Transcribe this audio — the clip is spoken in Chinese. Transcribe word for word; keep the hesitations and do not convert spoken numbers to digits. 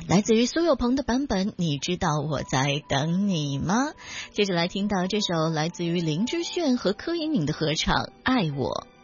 来自于苏有朋的版本，你知道我在等你吗？接着来听到这首来自于林志炫和柯以敏的合唱《爱我》。